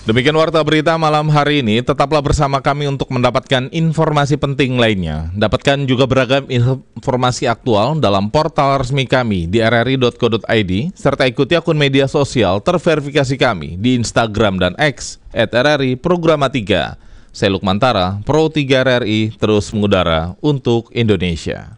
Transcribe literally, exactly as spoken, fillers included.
Demikian Warta Berita malam hari ini. Tetaplah bersama kami untuk mendapatkan informasi penting lainnya. Dapatkan juga beragam informasi aktual dalam portal resmi kami di r r i dot co dot i d serta ikuti akun media sosial terverifikasi kami di Instagram dan X at r r i programa tiga. Saya Lukman Tara, Pro tiga R R I, terus mengudara untuk Indonesia.